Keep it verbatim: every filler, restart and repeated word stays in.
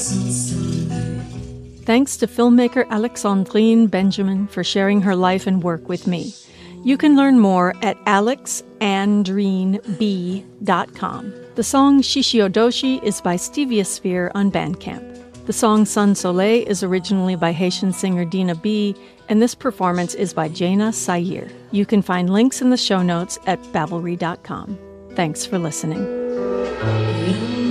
Thanks to filmmaker Alexandrine Benjamin for sharing her life and work with me. You can learn more at alex andrine b dot com. The song Shishiodoshi is by Steviosphere on Bandcamp. The song Sun Soleil is originally by Haitian singer Dina B, and this performance is by Jaina Sayer. You can find links in the show notes at babbelry dot com. Thanks for listening.